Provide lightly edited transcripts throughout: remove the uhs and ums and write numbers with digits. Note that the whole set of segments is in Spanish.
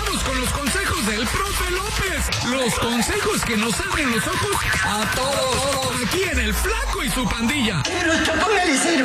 Vamos con los consejos del profe López. Los consejos que nos abren los ojos a todos. Aquí en El Flaco y su pandilla. Pero póngale cero.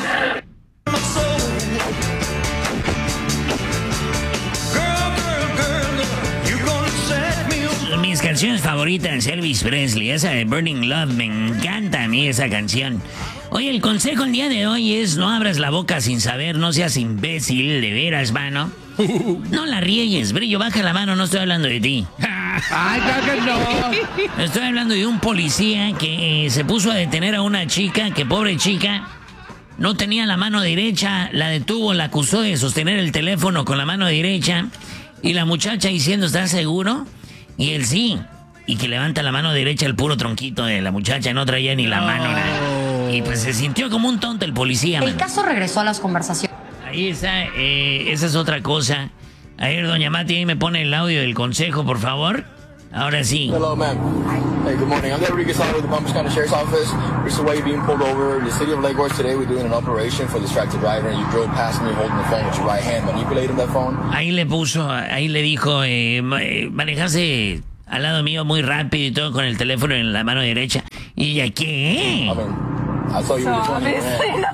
Mis canciones favoritas, Elvis Presley, esa de Burning Love, me encanta a mí esa canción. Oye, el consejo el día de hoy es no abras la boca sin saber, no seas imbécil, de veras, mano. No la riegues, Brillo, baja la mano, no estoy hablando de ti. Ay, no. Estoy hablando de un policía que se puso a detener a una chica, que pobre chica, no tenía la mano derecha, la detuvo, la acusó de sostener el teléfono con la mano derecha, y la muchacha diciendo, ¿estás seguro? Y él sí, y que levanta la mano derecha el puro tronquito de la muchacha, no traía ni la mano, nada. Y pues se sintió como un tonto el policía. El caso regresó a las conversaciones. Ahí está, esa es otra cosa. A ver, doña Mati, ahí me pone el audio del consejo, por favor. Ahora sí. Hello, ma'am. Hey, good morning. I'm Rodriguez with the Palm Beach County Sheriff's Office. Recently, way being pulled over in the city of Lake Worth today. We're doing an operation for distracted driver, and you drove past me holding the phone with your right hand, manipulating that phone. Ahí le puso, ahí le dijo, manejaste al lado mío muy rápido y todo con el teléfono en la mano derecha. ¿Y ya qué? I saw you with one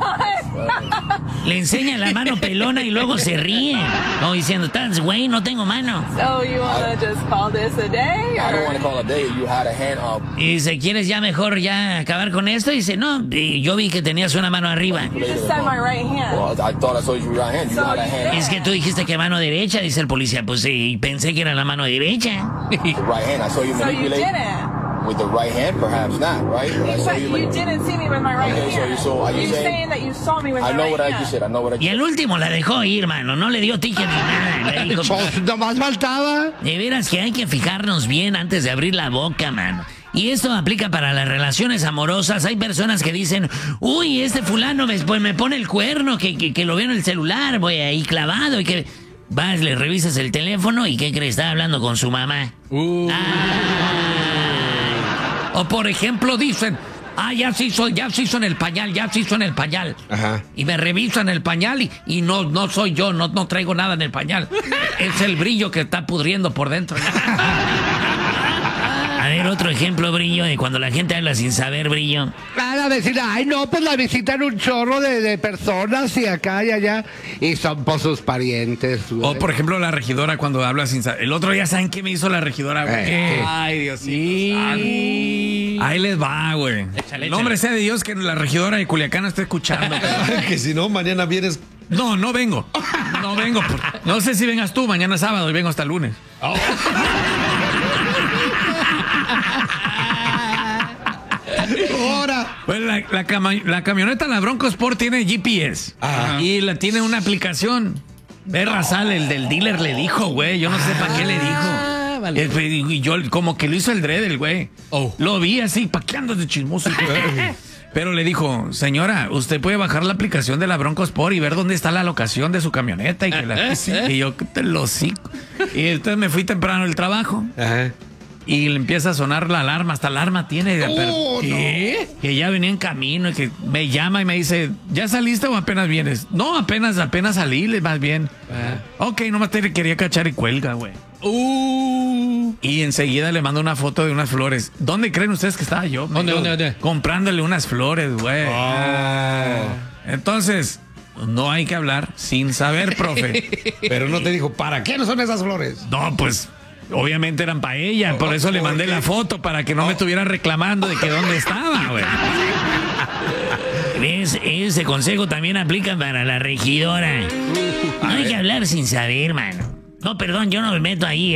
Le enseña la mano pelona y luego se ríe. Como diciendo, ¿estás güey? No tengo mano. So you wanna just call this a day? I don't want to call a day. You had a hand up. Y dice, ¿quieres ya mejor ya acabar con esto? Y dice, no, yo vi que tenías una mano arriba. You just said my right hand. Well, I thought I saw you with your right hand. You had a hand. Es que tú dijiste que mano derecha, dice el policía. Pues sí, pensé que era la mano derecha. The right hand. I saw you So you manipulate. didn't. With the right hand, perhaps not, right? But I saw But you. you didn't see me with my right Okay, hand. so are you You're saying saying that you saw me with I my know right what I hand. just said. I know what I just Y el último la dejó ir, mano. No le dio ticket ni nada. Le dijo, Nomás faltaba. de veras que hay que fijarnos bien antes de abrir la boca, mano. Y esto aplica para las relaciones amorosas. Hay personas que dicen, uy, este fulano pues me pone el cuerno, que lo veo en el celular, voy ahí clavado, y que vas, le revisas el teléfono y ¿qué crees? Está hablando con su mamá. O por ejemplo dicen, ya se hizo en el pañal, ya se hizo en el pañal. Ajá. Y me revisan el pañal y no soy yo, no traigo nada en el pañal. Es el Brillo que está pudriendo por dentro. A ver, otro ejemplo, Brillo, de cuando la gente habla sin saber, Brillo. A decir, ay, no, pues la visitan un chorro de personas y acá y allá. Y son por sus parientes, güey. O por ejemplo la regidora cuando habla sin saber. El otro día, ¿saben qué me hizo la regidora, güey? Ay, Dios Sí. Ahí les va, güey. Échale. Nombre sea de Dios que la regidora de Culiacán esté escuchando. Que si no, mañana vienes. No vengo. No vengo. No sé si vengas tú, mañana es sábado y vengo hasta el lunes. Ahora. Pues la camioneta, la Bronco Sport, tiene GPS. Ajá. Y tiene una aplicación. Berra sale, el del dealer le dijo, güey. Yo no sé para qué le dijo. Vale. Y yo, como que lo hizo el dread, el güey. Oh. Lo vi así, ¿para qué andas de chismoso? Pero le dijo, señora, usted puede bajar la aplicación de la Bronco Sport y ver dónde está la locación de su camioneta. Y yo, te lo hocico. Y entonces me fui temprano del trabajo. Ajá. Y le empieza a sonar la alarma, hasta alarma tiene. ¿Qué? Que ya venía en camino y que me llama y me dice, ¿ya saliste o apenas vienes? No, apenas salí, más bien. Ok, nomás te quería cachar y cuelga, güey. Y enseguida le mando una foto de unas flores. ¿Dónde creen ustedes que estaba yo? ¿Dónde? Comprándole unas flores, güey. Entonces, no hay que hablar sin saber, profe. Pero no te dijo, ¿para qué no son esas flores? No, pues obviamente eran para ella, por eso le mandé la foto, para que no me estuvieran reclamando de que dónde estaba, güey. ¿Ves? Ese consejo también aplica para la regidora. No hay que hablar sin saber, mano. No, perdón, yo no me meto ahí.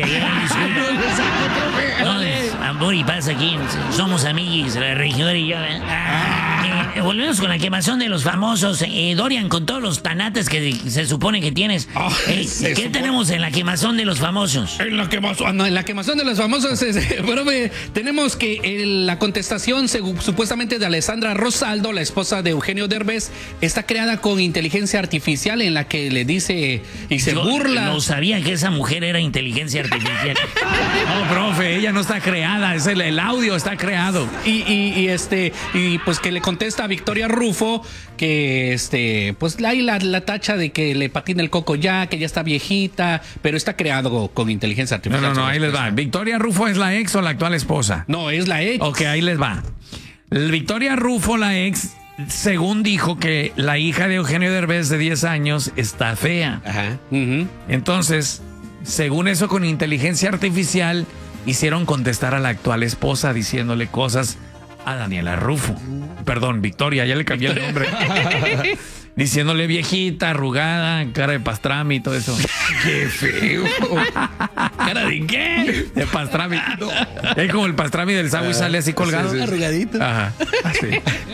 No, amor y paz aquí. Somos amiguis, la regidora y yo. Volvemos con la quemación de los famosos. Dorian, con todos los tanates que se supone que tienes. ¿Qué tenemos en la quemazón de los famosos? En la quemazón de los famosos, profe, tenemos que la contestación supuestamente de Alessandra Rosaldo, la esposa de Eugenio Derbez, está creada con inteligencia artificial en la que le dice y se burla. No sabía que esa mujer era inteligencia artificial. No, profe, ella no está creada. creada, el audio está creado. Y pues que le contesta a Victoria Rufo que pues ahí la tacha de que le patina el coco ya, que ya está viejita, pero está creado con inteligencia artificial. No, ahí les va. ¿Victoria Rufo es la ex o la actual esposa? No, es la ex. Ok, ahí les va. Victoria Rufo, la ex, según dijo que la hija de Eugenio Derbez de 10 años está fea. Ajá. Entonces, según eso, con inteligencia artificial, hicieron contestar a la actual esposa diciéndole cosas a Daniela Rufo. Perdón, Victoria, ya le cambié el nombre. Diciéndole viejita, arrugada, cara de pastrami y todo eso. Qué feo. ¿Cara de qué? De pastrami. Es como el pastrami del Sabu y sale así colgado. Sí, sí. Arrugadito. Ajá. Así.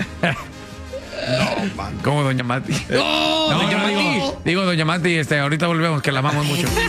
No, man. Como Doña Mati. No, Doña Mati. Digo, Doña Mati, ahorita volvemos, que la amamos mucho.